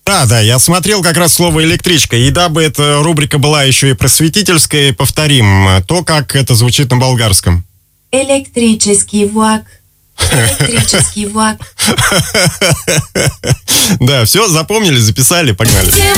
Да, я смотрел как раз слово «электричка». И дабы эта рубрика была еще и просветительская, повторим то, как это звучит на болгарском. Электрический влак. Электрический влак. Да, все, запомнили, записали, погнали.